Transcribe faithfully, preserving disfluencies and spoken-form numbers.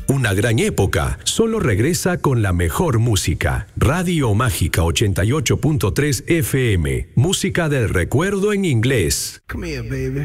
Una gran época solo regresa con la mejor música. Radio Mágica ochenta y ocho punto tres F M. Música del recuerdo en inglés. Come here, baby.